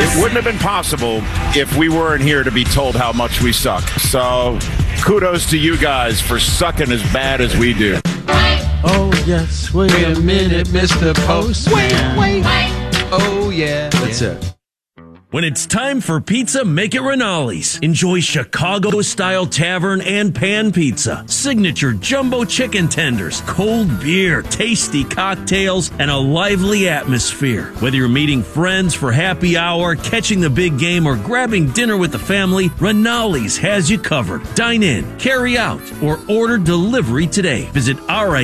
It wouldn't have been possible if we weren't here to be told how much we suck. So kudos to you guys for sucking as bad as we do. Oh, yes. Wait a minute, Mr. Postman. Wait. Oh, yeah. That's it. When it's time for pizza, make it Rinaldi's. Enjoy Chicago-style tavern and pan pizza, signature jumbo chicken tenders, cold beer, tasty cocktails, and a lively atmosphere. Whether you're meeting friends for happy hour, catching the big game, or grabbing dinner with the family, Rinaldi's has you covered. Dine in, carry out, or order delivery today. Visit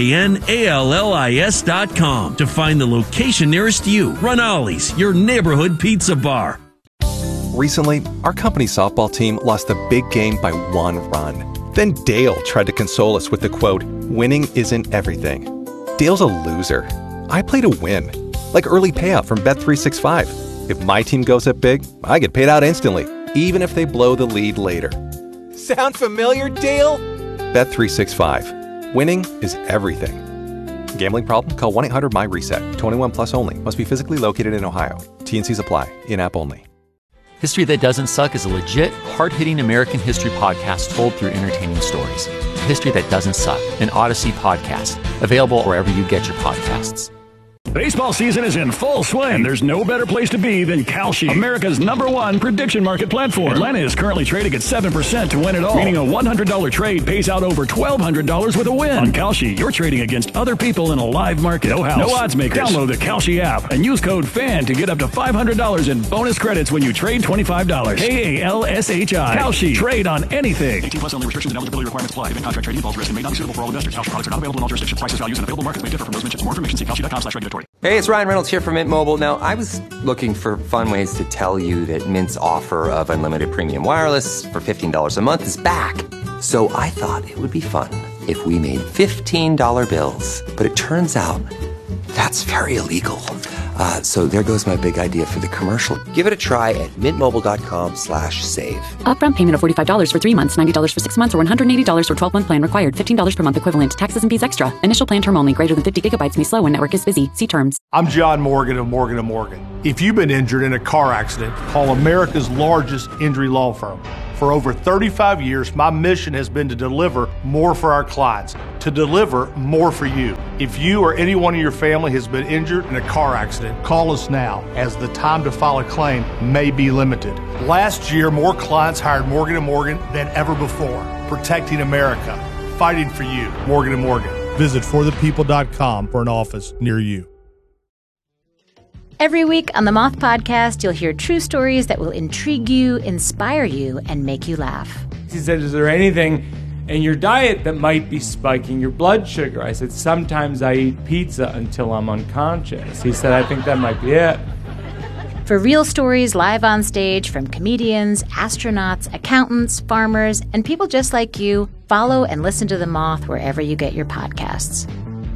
RANALLIS.com to find the location nearest you. Rinaldi's, your neighborhood pizza bar. Recently, our company softball team lost the big game by 1 run. Then Dale tried to console us with the quote, "Winning isn't everything." Dale's a loser. I play to win. Like early payout from Bet365. If my team goes up big, I get paid out instantly, even if they blow the lead later. Sound familiar, Dale? Bet365. Winning is everything. Gambling problem? Call 1-800-MY-RESET. 21 plus only. Must be physically located in Ohio. T&Cs apply. In-app only. History That Doesn't Suck is a legit, hard-hitting American history podcast told through entertaining stories. History That Doesn't Suck, an Odyssey podcast. Available wherever you get your podcasts. Baseball season is in full swing, and there's no better place to be than Kalshi, America's #1 prediction market platform. Atlanta is currently trading at 7% to win it all, meaning a $100 trade pays out over $1,200 with a win. On Kalshi, you're trading against other people in a live market. No house, no odds makers. Download the Kalshi app and use code FAN to get up to $500 in bonus credits when you trade $25. KALSHI. Kalshi. Trade on anything. 18 plus only. Restrictions and eligibility requirements apply. Event contract trading involves risk and may not be suitable for all investors. Kalshi products are not available in all jurisdictions. Prices, values, and available markets may differ from those mentioned. For more information, see kalshi.com/regulatory. Hey, it's Ryan Reynolds here from Mint Mobile. Now, I was looking for fun ways to tell you that Mint's offer of unlimited premium wireless for $15 a month is back. So I thought it would be fun if we made $15 bills. But it turns out that's very illegal. So there goes my big idea for the commercial. Give it a try at mintmobile.com/save. Upfront payment of $45 for 3 months, $90 for 6 months, or $180 for 12-month plan required. $15 per month equivalent. Taxes and fees extra. Initial plan term only. Greater than 50 gigabytes may slow when network is busy. See terms. I'm John Morgan of Morgan & Morgan. If you've been injured in a car accident, call America's largest injury law firm. For over 35 years, my mission has been to deliver more for our clients, to deliver more for you. If you or anyone in your family has been injured in a car accident, call us now, as the time to file a claim may be limited. Last year, more clients hired Morgan & Morgan than ever before, protecting America, fighting for you. Morgan & Morgan. Visit forthepeople.com for an office near you. Every week on the Moth Podcast, you'll hear true stories that will intrigue you, inspire you, and make you laugh. He said, is there anything in your diet that might be spiking your blood sugar? I said, sometimes I eat pizza until I'm unconscious. He said, I think that might be it. For real stories live on stage from comedians, astronauts, accountants, farmers, and people just like you, follow and listen to The Moth wherever you get your podcasts.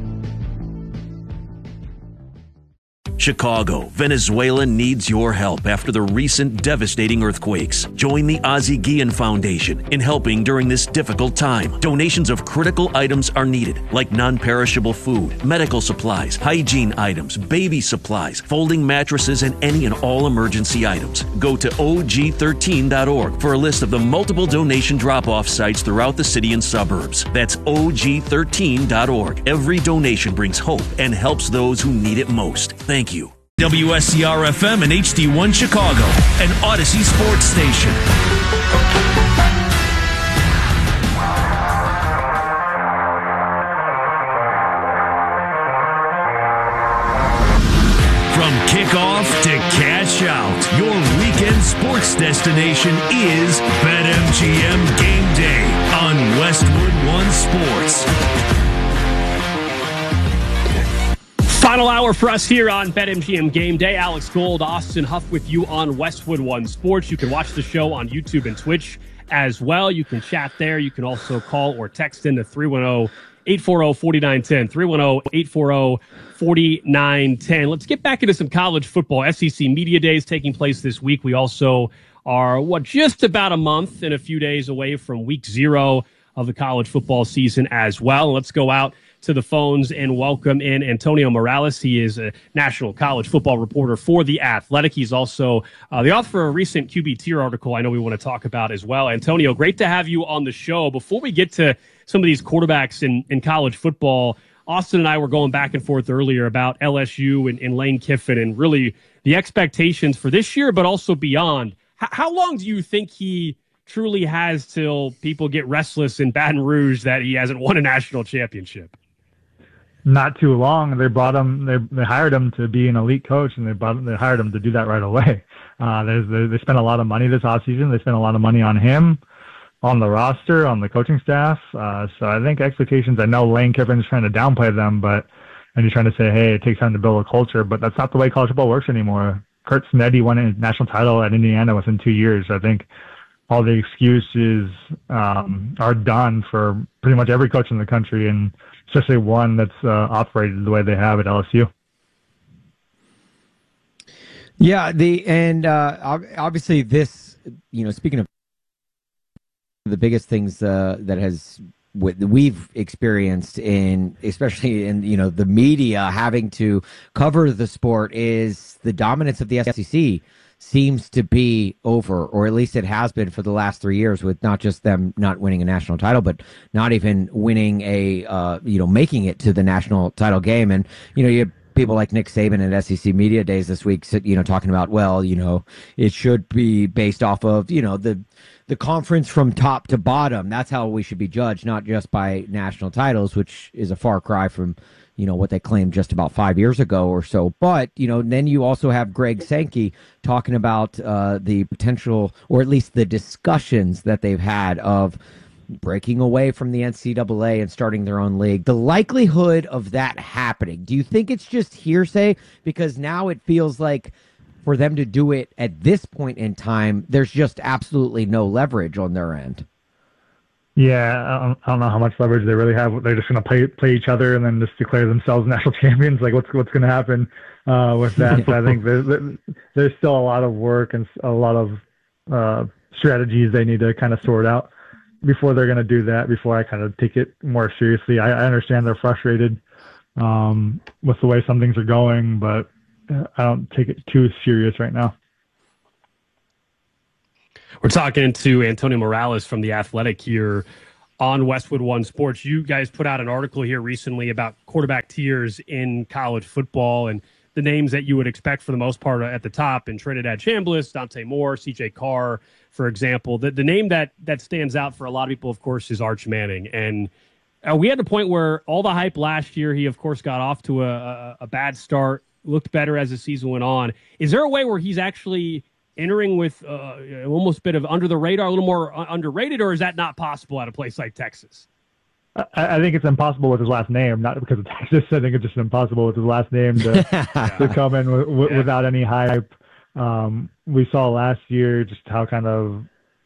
Chicago, Venezuela needs your help after the recent devastating earthquakes. Join the Ozzie Guillen Foundation in helping during this difficult time. Donations of critical items are needed, like non-perishable food, medical supplies, hygiene items, baby supplies, folding mattresses, and any and all emergency items. Go to og13.org for a list of the multiple donation drop-off sites throughout the city and suburbs. That's og13.org. Every donation brings hope and helps those who need it most. Thank you. WSCR-FM and HD1 Chicago, an Odyssey sports station. From kickoff to cash out, your weekend sports destination is BetMGM Game Day on Westwood One Sports. Final hour for us here on BetMGM Game Day. Alex Gold, Austin Huff with you on Westwood One Sports. You can watch the show on YouTube and Twitch as well. You can chat there. You can also call or text in to 310-840-4910. 310-840-4910. Let's get back into some college football. SEC Media Days taking place this week. We also are, just about a month and a few days away from week 0 of the college football season as well. Let's go out to the phones and welcome in Antonio Morales. He is a national college football reporter for The Athletic. He's also the author of a recent QB tier article I know we want to talk about as well. Antonio, great to have you on the show. Before we get to some of these quarterbacks in college football, Austin and I were going back and forth earlier about LSU and Lane Kiffin and really the expectations for this year, but also beyond. How long do you think he truly has till people get restless in Baton Rouge that he hasn't won a national championship? Not too long. They brought him. They hired him to be an elite coach, and they hired him to do that right away. They spent a lot of money this offseason. They spent a lot of money on him, on the roster, on the coaching staff. So I think expectations, I know Lane Kiffin's trying to downplay them, and he's trying to say, hey, it takes time to build a culture, but that's not the way college football works anymore. Curt Sneddie won a national title at Indiana within 2 years. I think all the excuses are done for pretty much every coach in the country, and especially one that's operated the way they have at LSU. Yeah, obviously this, speaking of the biggest things that we've experienced especially in the media having to cover the sport is the dominance of the SEC seems to be over, or at least it has been for the last 3 years, with not just them not winning a national title, but not even winning making it to the national title game. And you have people like Nick Saban at SEC Media Days this week, talking about, it should be based off of, the conference from top to bottom. That's how we should be judged, not just by national titles, which is a far cry from, what they claimed just about 5 years ago or so. But, then you also have Greg Sankey talking about the potential, or at least the discussions that they've had of breaking away from the NCAA and starting their own league. The likelihood of that happening, do you think it's just hearsay? Because now it feels like for them to do it at this point in time, there's just absolutely no leverage on their end. Yeah, I don't know how much leverage they really have. They're just going to play each other and then just declare themselves national champions. Like, what's going to happen with that? So I think there's still a lot of work and a lot of strategies they need to kind of sort out before they're going to do that, before I kind of take it more seriously. I understand they're frustrated with the way some things are going, but I don't take it too serious right now. We're talking to Antonio Morales from The Athletic here on Westwood One Sports. You guys put out an article here recently about quarterback tiers in college football and the names that you would expect for the most part at the top in Trinidad Chambliss, Dante Moore, CJ Carr, for example. The name that stands out for a lot of people, of course, is Arch Manning. And we had the point where all the hype last year, he, of course, got off to a bad start, looked better as the season went on. Is there a way where he's actually entering with almost a bit of under the radar, a little more underrated, or is that not possible at a place like Texas? I think it's impossible with his last name, not because of Texas. I think it's just impossible with his last name to come in without any hype. We saw last year just how kind of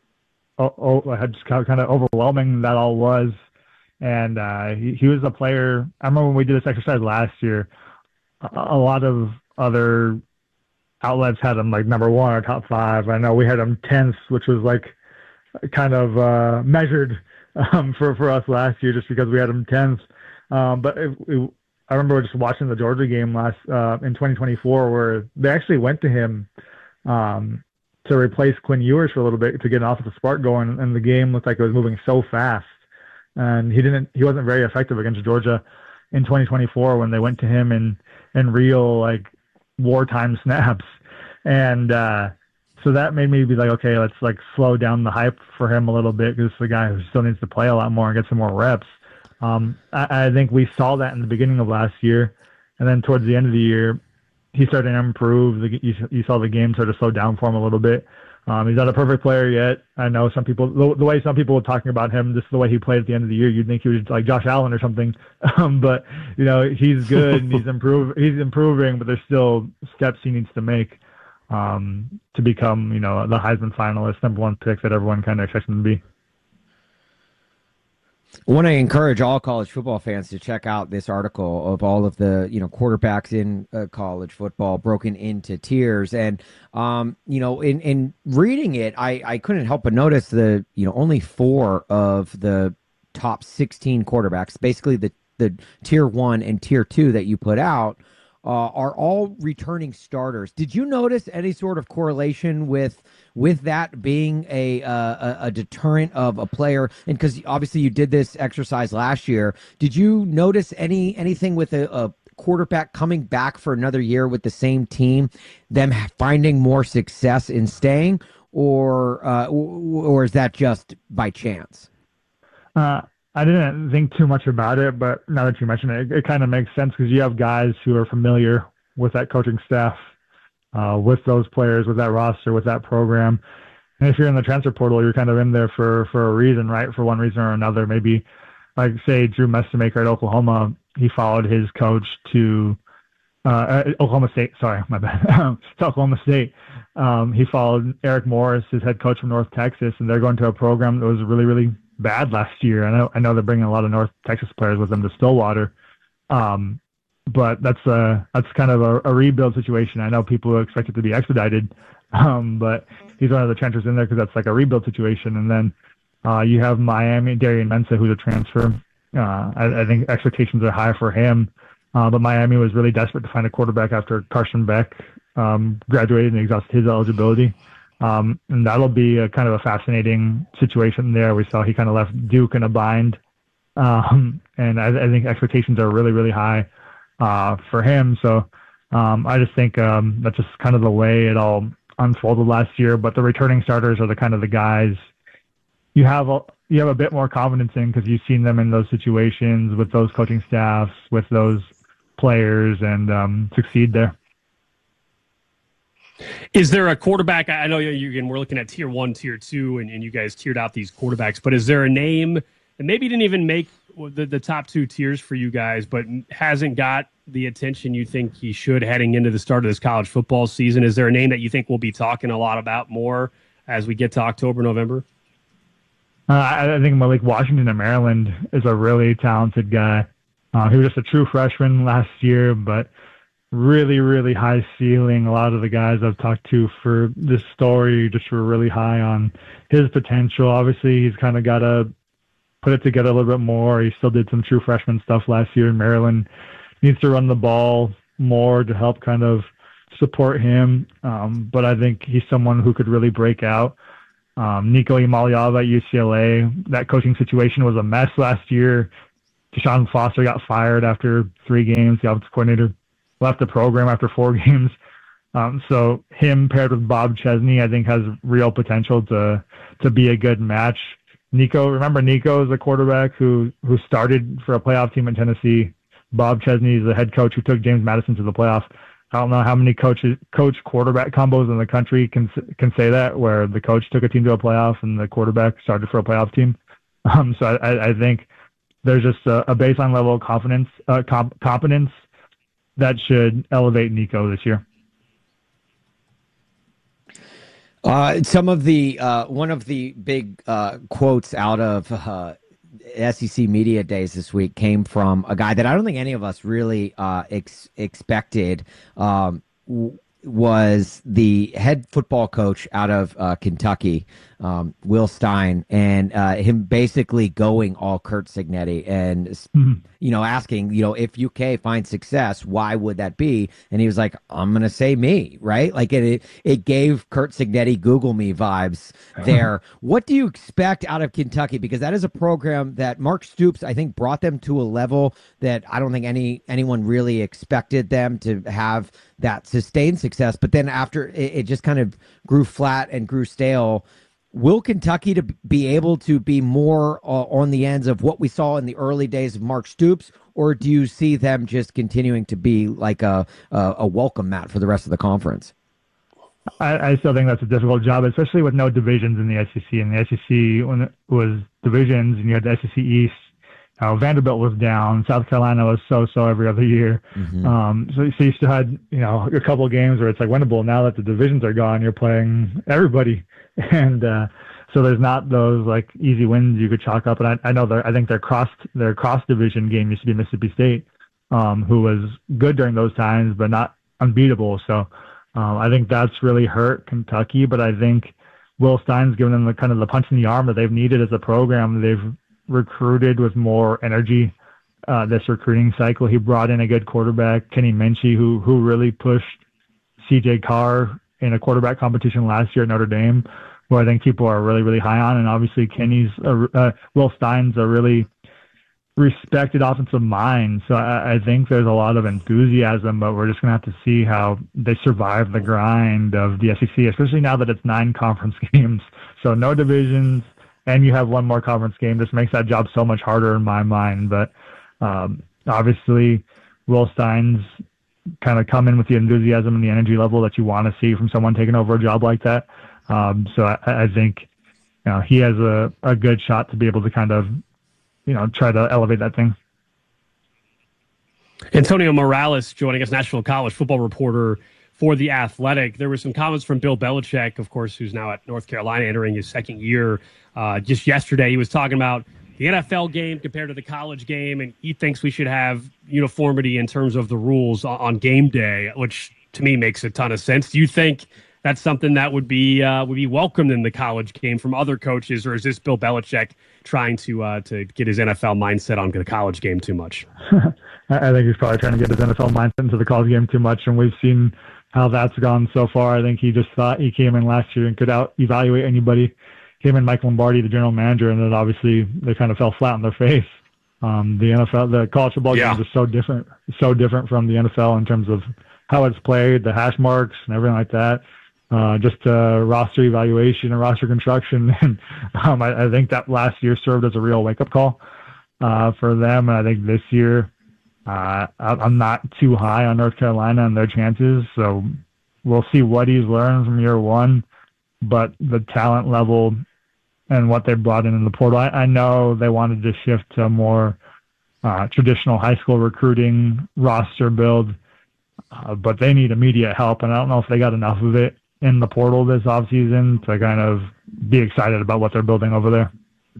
overwhelming that all was. And he was a player. I remember when we did this exercise last year, a lot of other outlets had him like number one or top five. I know we had him 10th, which was like kind of measured for us last year just because we had him 10th. But I remember just watching the Georgia game in 2024 where they actually went to him to replace Quinn Ewers for a little bit to get an offensive spark going, and the game looked like it was moving so fast. And he wasn't very effective against Georgia in 2024 when they went to him in real like wartime snaps. And so that made me be like, okay, let's like slow down the hype for him a little bit because it's the guy who still needs to play a lot more and get some more reps. I think we saw that in the beginning of last year, and then towards the end of the year, he started to improve. You saw the game sort of slow down for him a little bit. He's not a perfect player yet. I know some people, the way some people were talking about him, just the way he played at the end of the year, you'd think he was like Josh Allen or something. But he's good and he's improving, but there's still steps he needs to make to become, the Heisman finalist, number one pick that everyone kind of expects him to be. I want to encourage all college football fans to check out this article of all of the, quarterbacks in college football broken into tiers. And, in reading it, I couldn't help but notice only 4 of the top 16 quarterbacks, basically the the tier 1 and tier 2 that you put out are all returning starters. Did you notice any sort of correlation with that being a deterrent of a player? And because obviously you did this exercise last year, did you notice anything with a quarterback coming back for another year with the same team, them finding more success in staying, or is that just by chance? I didn't think too much about it, but now that you mention it, it kind of makes sense because you have guys who are familiar with that coaching staff, with those players, with that roster, with that program. And if you're in the transfer portal, you're kind of in there for a reason, right? For one reason or another. Maybe, like, say, Drew Messamaker at Oklahoma, he followed his coach to Oklahoma State. Sorry, my bad. To Oklahoma State. He followed Eric Morris, his head coach from North Texas, and they're going to a program that was really, really bad last year. I know they're bringing a lot of North Texas players with them to Stillwater, but that's kind of a rebuild situation. I know people expect it to be expedited, but he's one of the transfers in there because that's like a rebuild situation. And then you have Miami, Darian Mensah, who's a transfer. I think expectations are high for him, but Miami was really desperate to find a quarterback after Carson Beck graduated and exhausted his eligibility. And that'll be a kind of a fascinating situation there. We saw he kind of left Duke in a bind. And I think expectations are really, really high for him. So I just think that's just kind of the way it all unfolded last year. But the returning starters are the kind of the guys you have a bit more confidence in because you've seen them in those situations with those coaching staffs, with those players, and succeed there. Is there a quarterback? I know we're looking at tier 1, tier 2, and you guys tiered out these quarterbacks, but is there a name, and maybe didn't even make the top 2 tiers for you guys, but hasn't got the attention you think he should heading into the start of this college football season? Is there a name that you think we'll be talking a lot about more as we get to October, November? I think Malik Washington of Maryland is a really talented guy. He was just a true freshman last year, but really, really high ceiling. A lot of the guys I've talked to for this story just were really high on his potential. Obviously, he's kind of got to put it together a little bit more. He still did some true freshman stuff last year in Maryland. Needs to run the ball more to help kind of support him. But I think he's someone who could really break out. Nico Imaliava at UCLA, that coaching situation was a mess last year. Deshaun Foster got fired after 3 games. The offensive coordinator left the program after 4 games. So him paired with Bob Chesney, I think, has real potential to be a good match. Nico is a quarterback who started for a playoff team in Tennessee. Bob Chesney is the head coach who took James Madison to the playoff. I don't know how many coach quarterback combos in the country can say that, where the coach took a team to a playoff and the quarterback started for a playoff team. So I think there's just a baseline level of competence that should elevate Nico this year. Some of the one of the big quotes out of SEC Media Days this week came from a guy that I don't think any of us really expected. Was the head football coach out of Kentucky, Will Stein, and him basically going all Curt Cignetti and, asking, if UK finds success, why would that be? And he was like, I'm going to say me, right? Like it gave Curt Cignetti Google me vibes there. What do you expect out of Kentucky? Because that is a program that Mark Stoops, I think, brought them to a level that I don't think anyone really expected them to have that sustained success. But then after it just kind of grew flat and grew stale. Will Kentucky to be able to be more on the ends of what we saw in the early days of Mark Stoops, or do you see them just continuing to be like a welcome mat for the rest of the conference? I still think that's a difficult job, especially with no divisions in the SEC. In the SEC, when it was divisions and you had the SEC East, Vanderbilt was down. South Carolina was so every other year. Mm-hmm. So you still had, a couple of games where it's like winnable. Now that the divisions are gone, you're playing everybody. And so there's not those like easy wins you could chalk up. And I think their cross division game used to be Mississippi State, who was good during those times, but not unbeatable. So I think that's really hurt Kentucky. But I think Will Stein's given them the kind of the punch in the arm that they've needed as a program. They've recruited with more energy this recruiting cycle. He brought in a good quarterback, Kenny Minchie, who really pushed C.J. Carr in a quarterback competition last year at Notre Dame, who I think people are really, really high on. And obviously Will Stein's a really respected offensive mind. So I think there's a lot of enthusiasm, but we're just going to have to see how they survive the grind of the SEC, especially now that it's 9 conference games. So no divisions, and you have one more conference game. This makes that job so much harder in my mind. But obviously Will Stein's kind of come in with the enthusiasm and the energy level that you want to see from someone taking over a job like that. So I think he has a good shot to be able to kind of try to elevate that thing. Antonio Morales joining us, National College Football reporter for The Athletic. There were some comments from Bill Belichick, of course, who's now at North Carolina entering his second year. Just yesterday, he was talking about the NFL game compared to the college game, and he thinks we should have uniformity in terms of the rules on game day, which to me makes a ton of sense. Do you think that's something that would be welcomed in the college game from other coaches, or is this Bill Belichick trying to get his NFL mindset on the college game too much? I think he's probably trying to get his NFL mindset into the college game too much, and we've seen how that's gone so far. I think he just thought he came in last year and could out-evaluate anybody. Him and Mike Lombardi, the general manager, and then obviously they kind of fell flat on their face. The college football games are so different from the NFL in terms of how it's played, the hash marks and everything like that. Just roster evaluation and roster construction. And I think that last year served as a real wake-up call for them. And I think this year I'm not too high on North Carolina and their chances. So we'll see what he's learned from year one. But the talent level and what they brought in the portal, I know they wanted to shift to a more traditional high school recruiting roster build, but they need immediate help. And I don't know if they got enough of it in the portal this offseason to kind of be excited about what they're building over there.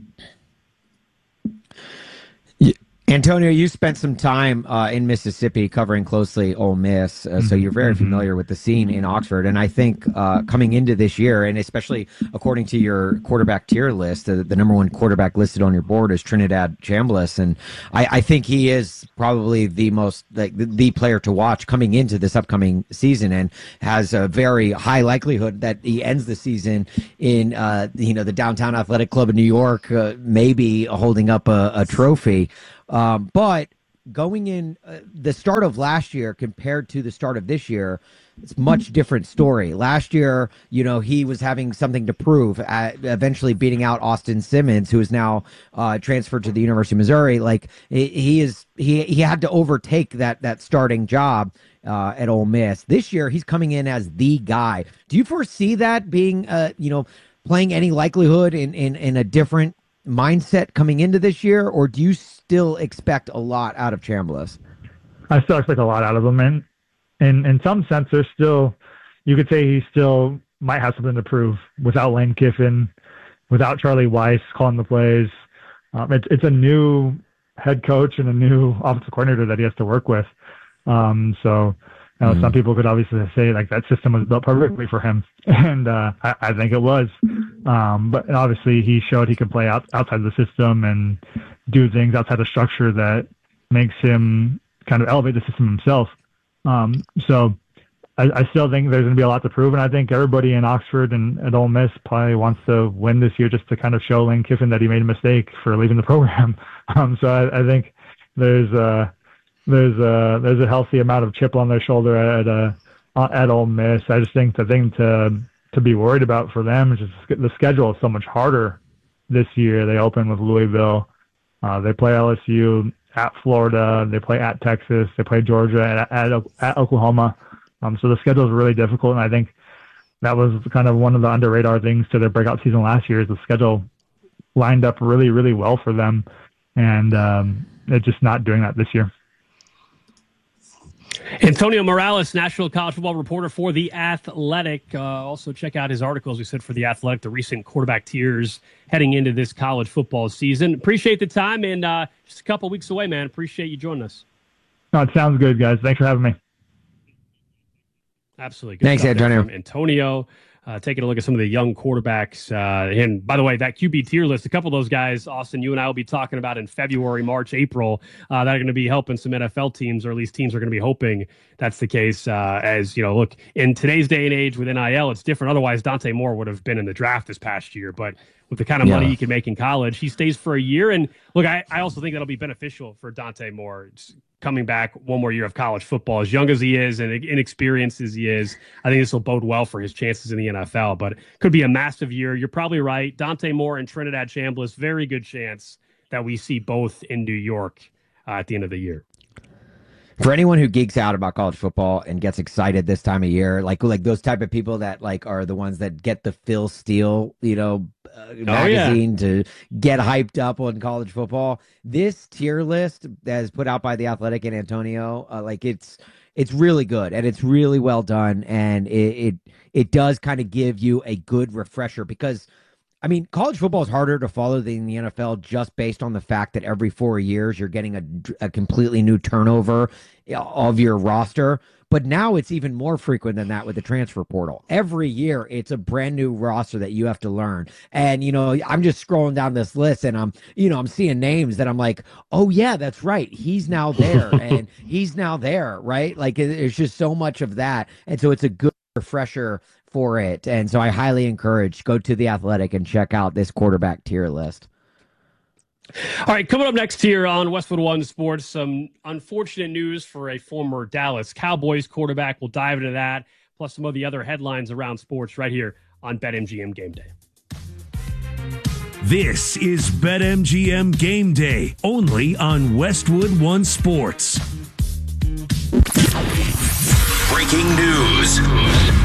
Antonio, you spent some time in Mississippi covering closely Ole Miss, so you're very familiar with the scene in Oxford. And I think coming into this year, and especially according to your quarterback tier list, the number one quarterback listed on your board is Trinidad Chambliss. And I think he is probably the most the player to watch coming into this upcoming season, and has a very high likelihood that he ends the season in the Downtown Athletic Club in New York, maybe holding up a trophy. But going in the start of last year compared to the start of this year, it's a much different story. Last year, he was having something to prove, eventually beating out Austin Simmons, who is now transferred to the University of Missouri. Like he had to overtake that starting job at Ole Miss. This year, he's coming in as the guy. Do you foresee that being, playing any likelihood in a different mindset coming into this year, or do you still expect a lot out of Chambliss? I still expect a lot out of him, and in some sense, there's still, you could say he still might have something to prove without Lane Kiffin, without Charlie Weiss calling the plays. It's a new head coach and a new offensive coordinator that he has to work with. Some people could obviously say like that system was built perfectly for him, and I think it was. But obviously he showed he could play outside the system and do things outside the structure that makes him kind of elevate the system himself. So I still think there's going to be a lot to prove, and I think everybody in Oxford and at Ole Miss probably wants to win this year just to kind of show Lane Kiffin that he made a mistake for leaving the program. So I think there's a healthy amount of chip on their shoulder at Ole Miss. I just think the thing to be worried about for them is just the schedule is so much harder this year. They open with Louisville, they play LSU at Florida, they play at Texas, they play Georgia at Oklahoma. So the schedule is really difficult, and I think that was kind of one of the under radar things to their breakout season last year. Is the schedule lined up really, really well for them, and they're just not doing that this year. Antonio Morales, National College Football reporter for The Athletic. Also check out his articles, we said, for The Athletic, the recent quarterback tiers heading into this college football season. Appreciate the time, and just a couple weeks away, man. Appreciate you joining us. No, it sounds good, guys. Thanks for having me. Absolutely. Good Thanks, Antonio. Antonio taking a look at some of the young quarterbacks. And by the way, that QB tier list, a couple of those guys, Austin, you and I will be talking about in February, March, April, that are going to be helping some NFL teams, or at least teams are going to be hoping that's the case. As you know, look, in today's day and age with NIL, it's different. Otherwise, Dante Moore would have been in the draft this past year. But with the kind of money he can make in college, he stays for a year. And look, I also think that'll be beneficial for Dante Moore. It's coming back one more year of college football, as young as he is and inexperienced as he is. I think this will bode well for his chances in the NFL, but it could be a massive year. You're probably right. Dante Moore and Trinidad Chambliss, very good chance that we see both in New York at the end of the year. For anyone who geeks out about college football and gets excited this time of year, like those type of people that like are the ones that get the Phil Steele, magazine to get hyped up on college football. This tier list that is put out by The Athletic and Antonio, it's really good and it's really well done, and it does kind of give you a good refresher because, I mean, college football is harder to follow than the NFL just based on the fact that every 4 years you're getting a completely new turnover of your roster. But now it's even more frequent than that with the transfer portal. Every year it's a brand new roster that you have to learn. And, I'm just scrolling down this list and I'm seeing names that I'm like, oh yeah, that's right. He's now there and he's now there, right? Like there's just so much of that. And so it's a good refresher for it. And so I highly encourage, go to The Athletic and check out this quarterback tier list. All right, coming up next here on Westwood One Sports, some unfortunate news for a former Dallas Cowboys quarterback. We'll dive into that, plus some of the other headlines around sports right here on BetMGM Game Day. This is BetMGM Game Day, only on Westwood One Sports. Breaking news.